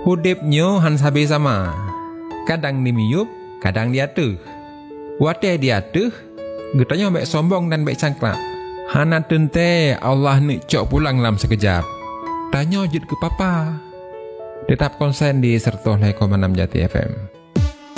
Hudipnyo han sabe sama. Kadang di miyup, kadang di atuh. Wate di atuh, getanya baik sombong dan baik cangklak. Hana tente Allah nek cok pulang dalam sekejap. Tanya jut ke papa. Tetap konsen di 105,6 Jati FM.